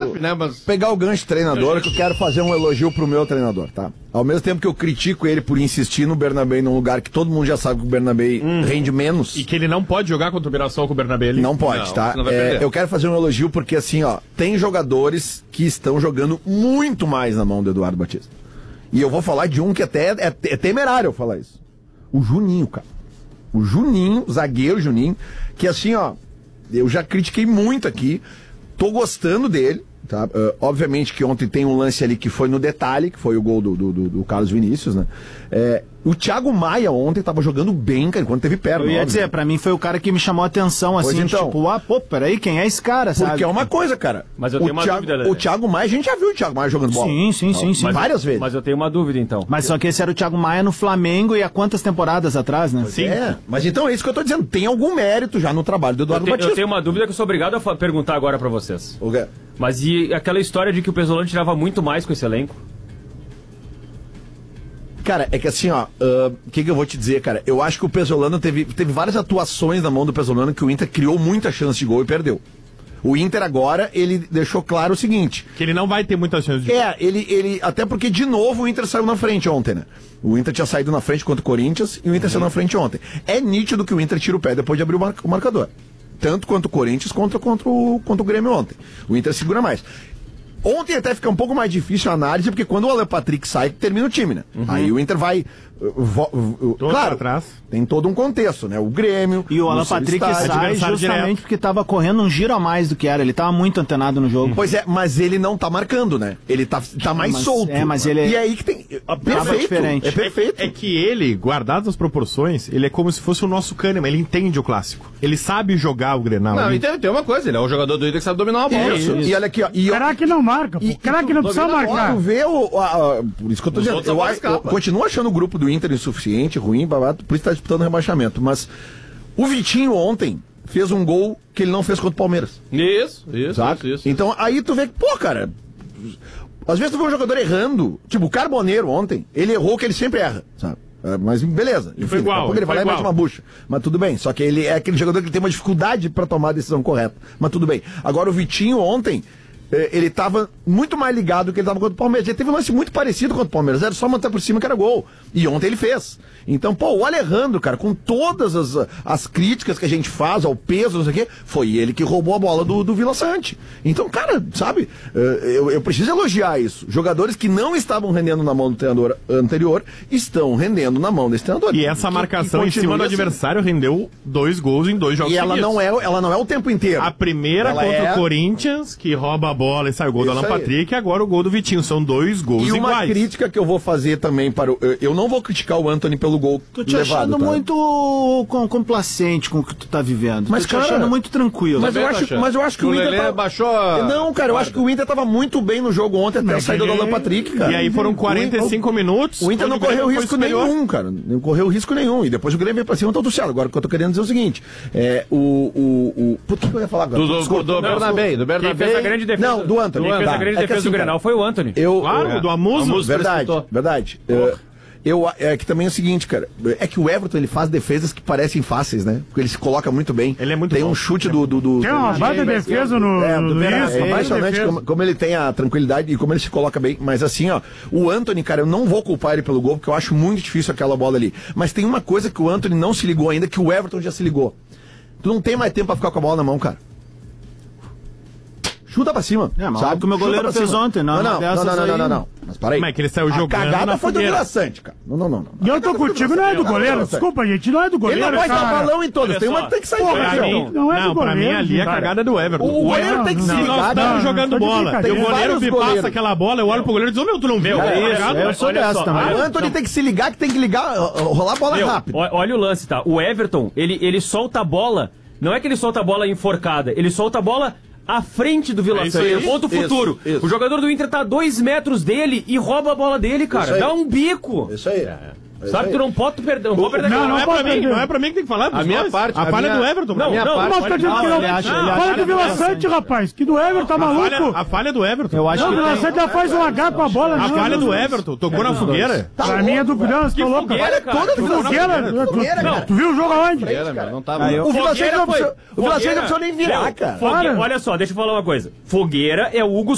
chefe, né? Mas... pegar o gancho treinador, que eu quero fazer um elogio pro meu treinador, tá? Ao mesmo tempo que eu critico ele por insistir no Bernabéu num lugar que todo mundo já sabe que o Bernabéu rende menos. E que ele não pode jogar contra o Mirassol com o Bernabéu. Não pode, tá? Eu quero fazer um elogio porque, assim, ó, tem jogadores que estão jogando muito mais na mão do Eduardo Batista. E eu vou falar de um que até é temerário eu falar isso. O Juninho, cara. O Juninho, zagueiro Juninho, que assim, ó, eu já critiquei muito aqui, tô gostando dele, tá? Obviamente que ontem tem um lance ali que foi no detalhe, que foi o gol do Carlos Vinícius, né? O Thiago Maia ontem tava jogando bem, cara, enquanto teve perna. Eu ia dizer, pra mim foi o cara que me chamou a atenção, assim, então, tipo, peraí, quem é esse cara, sabe? Porque é uma coisa, cara. Mas eu tenho uma dúvida. O Thiago Maia, a gente já viu o Thiago Maia jogando bola. Sim. Várias vezes. Mas eu tenho uma dúvida, então. Mas só que esse era o Thiago Maia no Flamengo e há quantas temporadas atrás, né? Sim. Mas então é isso que eu tô dizendo. Tem algum mérito já no trabalho do Eduardo Batista. Eu tenho uma dúvida que eu sou obrigado a perguntar agora pra vocês. O quê? Mas e aquela história de que o Pesolano tirava muito mais com esse elenco? Cara, é que assim, ó, o que eu vou te dizer, cara? Eu acho que o Pesolano teve várias atuações na mão do Pesolano que o Inter criou muita chance de gol e perdeu. O Inter agora, ele deixou claro o seguinte... Que ele não vai ter muita chance de gol. Ele até porque, de novo, o Inter saiu na frente ontem, né? O Inter tinha saído na frente contra o Corinthians e o Inter saiu na frente ontem. É nítido que o Inter tira o pé depois de abrir o marcador. Tanto quanto o Corinthians contra o Grêmio ontem. O Inter segura mais. Ontem até fica um pouco mais difícil a análise, porque quando o Alan Patrick sai, termina o time, né? Aí o Inter vai... claro, atrás. Tem todo um contexto, né? O Grêmio... E o Alan Patrick sai justamente porque tava correndo um giro a mais do que era. Ele tava muito antenado no jogo. Pois é, mas ele não tá marcando, né? Ele tá mais solto. Mas ele... E aí que tem... Perfeito. Diferente. É perfeito. É que ele, guardadas as proporções, ele é como se fosse o nosso Kahneman. Ele entende o clássico. Ele sabe jogar o Grenal. Não, e tem uma coisa. Ele é um jogador do Inter que sabe dominar uma bola. Isso. E olha aqui, ó. Caraca, não marca, pô. Caraca, não precisa marcar. Tu vê por isso que eu tô dizendo. Eu continuo achando o grupo do Inter insuficiente, ruim, babado, por isso tá disputando o rebaixamento. Mas o Vitinho ontem fez um gol que ele não fez contra o Palmeiras. Isso. Então aí tu vê que, pô, cara, às vezes tu vê um jogador errando, tipo o Carboneiro ontem, ele errou o que ele sempre erra, sabe? Mas beleza. Enfim, foi igual, ele vai lá e mete uma bucha. Mas tudo bem. Só que ele é aquele jogador que tem uma dificuldade pra tomar a decisão correta. Mas tudo bem. Agora o Vitinho ontem, ele tava muito mais ligado do que ele tava contra o Palmeiras. Ele teve um lance muito parecido contra o Palmeiras. Era só manter por cima que era gol. E ontem ele fez. Então, pô, o Alejandro, cara, com todas as críticas que a gente faz ao peso, não sei o quê, foi ele que roubou a bola do Vila Sante. Então, cara, sabe, eu preciso elogiar isso. Jogadores que não estavam rendendo na mão do treinador anterior estão rendendo na mão desse treinador. E essa marcação em cima do adversário rendeu 2 gols em 2 jogos seguidos. Ela não é o tempo inteiro. A primeira contra o Corinthians, que rouba a bola e sai o gol do Alan Patrick, e agora o gol do Vitinho. São 2 gols iguais. E uma crítica que eu vou fazer também para eu não vou criticar o Antony pelo gol tô te achando muito complacente com o que tu tá vivendo. Mas, tô te achando muito tranquilo. Mas eu acho que o Inter baixou. Não, cara, eu acho que o Inter tava muito bem no jogo ontem até a saída do Alan Patrick, cara. E aí foram 45 minutos. O Inter não correu risco nenhum, cara. Não correu risco nenhum. E depois o Grêmio veio pra cima, tá do céu. Agora o que eu tô querendo dizer é o seguinte: Putz, o que eu ia falar agora? Do Bernabéu. Quem fez a grande defesa? Não, do Antony. Quem fez a grande defesa do Grenal foi o Antony. Claro, do Amuso. Verdade. É que também é o seguinte, cara, é que o Everton ele faz defesas que parecem fáceis, né? Porque ele se coloca muito bem. Ele é muito Tem bom. um chute do Tem uma baita defesa no é impressionante como ele tem a tranquilidade e como ele se coloca bem. Mas assim, ó, o Antony, cara, eu não vou culpar ele pelo gol, porque eu acho muito difícil aquela bola ali. Mas tem uma coisa que o Antony não se ligou ainda, que o Everton já se ligou. Tu não tem mais tempo pra ficar com a bola na mão, cara. Chuta pra cima. Sabe que o meu goleiro fez ontem, não. Mas para aí. Mas que ele saiu jogando. A cagada foi do Vila Sante, cara. Não. E eu tô contigo, não é do goleiro. Desculpa, gente, não é do goleiro. Ele não vai dar balão em todas. Tem uma que tem que sair. Não é do goleiro. Pra mim ali a cagada é do Everton. O goleiro tem que se ligar. Nós estamos jogando bola. E o goleiro me passa aquela bola, eu olho pro goleiro e diz: ô meu, tu não viu? Eu sou dessa também. O Antony tem que se ligar, rolar a bola rápido. Olha o lance, tá? O Everton, ele solta a bola. Não é que ele solta a bola enforcada, ele solta a bola à frente do Vila Sante, no ponto futuro. Isso. O jogador do Inter tá a 2 metros dele e rouba a bola dele, cara. Dá um bico. Isso aí. Sabe, tu não pode perder. Não é pra mim. Não é pra mim que tem que falar. A minha parte. A falha é do Everton. Não, mas tá dizendo que não. Fala do Vila Sante, rapaz. Que do Everton, tá maluco? A falha é do Everton. Eu acho que o Vila Sante já faz um H com a bola. A falha é do Everton. Tocou na fogueira. Pra mim é do Grão, você tá louco? Toda fogueira. Tu viu o jogo aonde? Não tava. O Vila Sante não precisou nem virar, cara. Olha só, deixa eu falar uma coisa. Fogueira é o Hugo